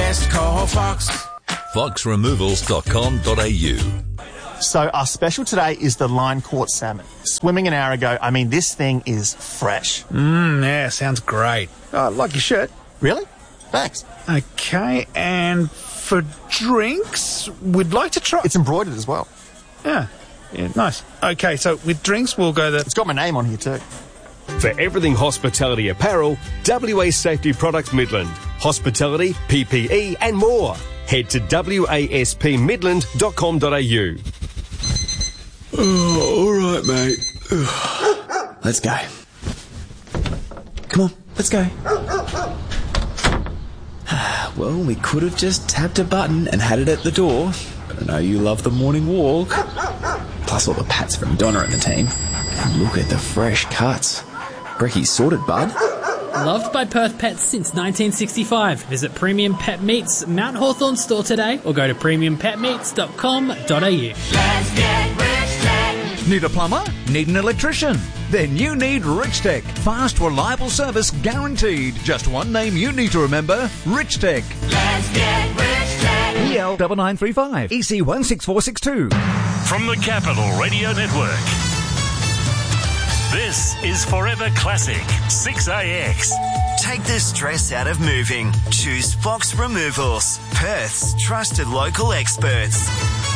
best, call Fox. foxremovals.com.au. So our special today is the line-caught salmon. Swimming an hour ago. I mean, this thing is fresh. Yeah, sounds great. Oh, like your shirt. Really? Thanks. Okay, and for drinks, we'd like to try... It's embroidered as well. Yeah, nice. Okay, so with drinks, we'll go the... It's got my name on here too. For everything hospitality apparel, WA Safety Products Midland. Hospitality, PPE and more. Head to waspmidland.com.au. Oh, all right, mate. Let's go. Come on, let's go. Well, we could have just tapped a button and had it at the door, but I know you love the morning walk. Plus all the pats from Donna and the team. And look at the fresh cuts. Brecky's sorted, bud. Loved by Perth pets since 1965. Visit Premium Pet Meats Mount Hawthorn store today or go to premiumpetmeats.com.au. Let's get Rich Tech. Need a plumber? Need an electrician? Then you need Rich Tech. Fast, reliable service guaranteed. Just one name you need to remember, Rich Tech. Let's get Rich Tech. EL 9935 EC 16462. From the Capital Radio Network. This is Forever Classic 6AX. Take the stress out of moving. Choose Fox Removals, Perth's trusted local experts.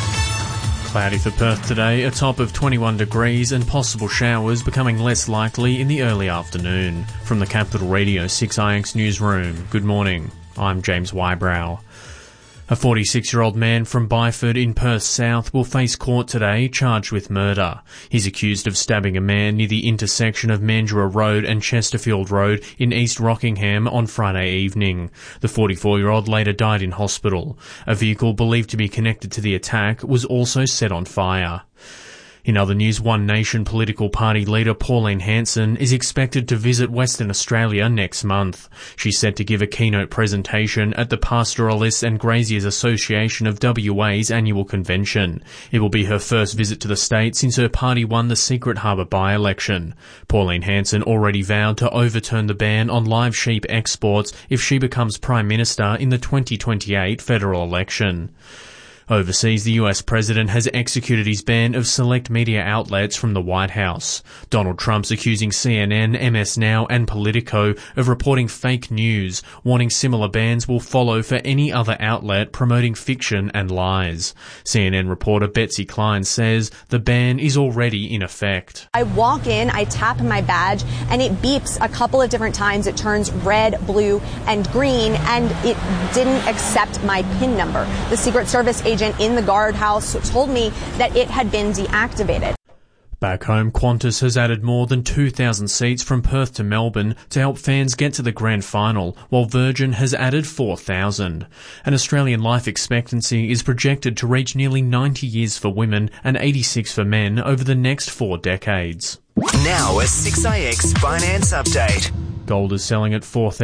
Cloudy for Perth today, a top of 21 degrees and possible showers becoming less likely in the early afternoon. From the Capital Radio 6IX newsroom, good morning. I'm James Wybrow. A 46-year-old man from Byford in Perth South will face court today charged with murder. He's accused of stabbing a man near the intersection of Mandurah Road and Chesterfield Road in East Rockingham on Friday evening. The 44-year-old later died in hospital. A vehicle believed to be connected to the attack was also set on fire. In other news, One Nation political party leader Pauline Hanson is expected to visit Western Australia next month. She's set to give a keynote presentation at the Pastoralists and Graziers Association of WA's annual convention. It will be her first visit to the state since her party won the Secret Harbour by-election. Pauline Hanson already vowed to overturn the ban on live sheep exports if she becomes Prime Minister in the 2028 federal election. Overseas, the US president has executed his ban of select media outlets from the White House. Donald Trump's accusing CNN, MS Now and Politico of reporting fake news, warning similar bans will follow for any other outlet promoting fiction and lies. CNN reporter Betsy Klein says the ban is already in effect. I walk in, I tap my badge, and it beeps a couple of different times. It turns red, blue, and green, and it didn't accept my PIN number. The Secret Service agent in the guardhouse told me that it had been deactivated. Back home, Qantas has added more than 2,000 seats from Perth to Melbourne to help fans get to the grand final, while Virgin has added 4,000. And Australian life expectancy is projected to reach nearly 90 years for women and 86 for men over the next 4 decades. Now a 6IX finance update. Gold is selling at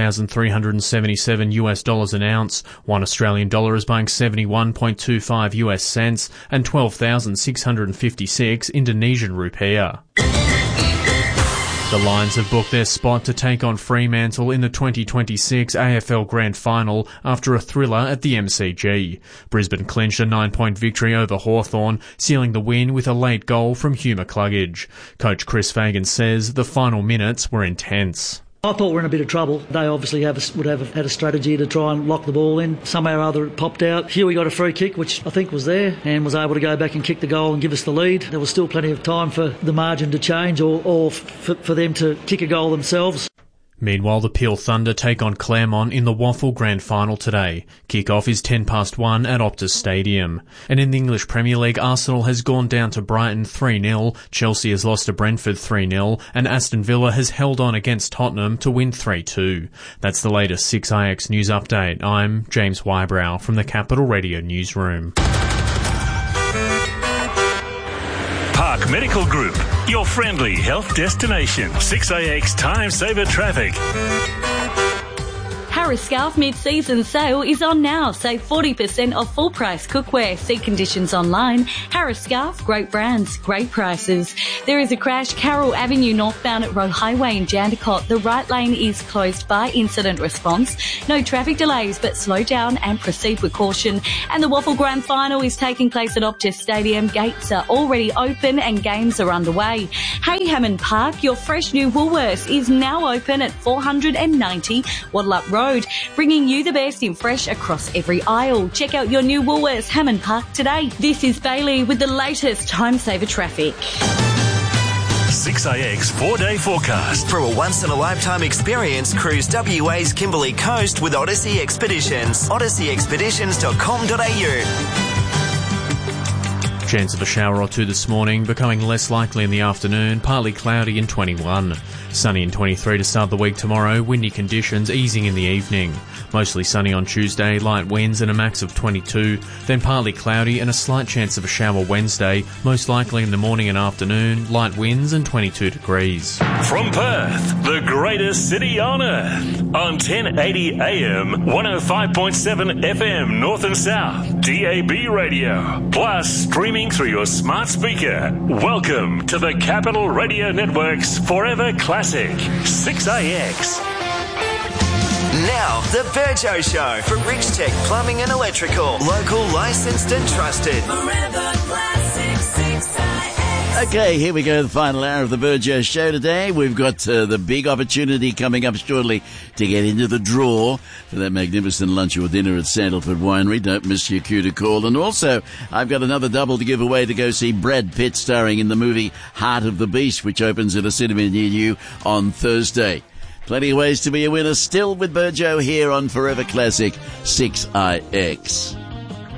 $4,377 an ounce. $1 Australian dollar is buying 71.25 US cents and 12,656 Indonesian rupiah. The Lions have booked their spot to take on Fremantle in the 2026 AFL Grand Final after a thriller at the MCG. Brisbane clinched a 9-point victory over Hawthorn, sealing the win with a late goal from Hugh McCluggage. Coach Chris Fagan says the final minutes were intense. I thought we were in a bit of trouble. They obviously would have had a strategy to try and lock the ball in. Somehow or other it popped out. Huey got a free kick, which I think was there, and was able to go back and kick the goal and give us the lead. There was still plenty of time for the margin to change or for them to kick a goal themselves. Meanwhile, the Peel Thunder take on Claremont in the Waffle Grand Final today. Kick-off is 1:10 at Optus Stadium. And in the English Premier League, Arsenal has gone down to Brighton 3-0, Chelsea has lost to Brentford 3-0, and Aston Villa has held on against Tottenham to win 3-2. That's the latest 6IX News Update. I'm James Wybrow from the Capital Radio Newsroom. Park Medical Group, your friendly health destination. 6AX Time Saver Traffic. Harris Scarf mid-season sale is on now. Save 40% off full-price cookware. See conditions online. Harris Scarf, great brands, great prices. There is a crash Carroll Avenue northbound at Roe Highway in Jandakot. The right lane is closed by incident response. No traffic delays, but slow down and proceed with caution. And the Waffle Grand Final is taking place at Optus Stadium. Gates are already open and games are underway. Hey Hammond Park, your fresh new Woolworths is now open at 490 Waddlup Road, bringing you the best in fresh across every aisle. Check out your new Woolworths Hammond Park today. This is Bailey with the latest Time Saver traffic. 6AX 4-day forecast. For a once-in-a-lifetime experience, cruise WA's Kimberley Coast with Odyssey Expeditions. odysseyexpeditions.com.au. Chance of a shower or two this morning, becoming less likely in the afternoon, partly cloudy in 21. Sunny in 23 to start the week tomorrow, windy conditions easing in the evening. Mostly sunny on Tuesday, light winds and a max of 22, then partly cloudy and a slight chance of a shower Wednesday, most likely in the morning and afternoon, light winds and 22 degrees. From Perth, the greatest city on earth, on 1080 AM, 105.7 FM North and South, DAB radio, plus streaming through your smart speaker. Welcome to the Capital Radio Network's Forever Classic 6AX. Now, the Virgo Show for Rich Tech Plumbing and Electrical. Local, licensed and trusted. Forever Classic 6AX. Okay, here we go, the final hour of the Virgo Show today. We've got the big opportunity coming up shortly to get into the draw for that magnificent lunch or dinner at Sandalford Winery. Don't miss your cue to call. And also, I've got another double to give away to go see Brad Pitt starring in the movie Heart of the Beast, which opens at a cinema near you on Thursday. Plenty of ways to be a winner still with Virgo here on Forever Classic 6IX.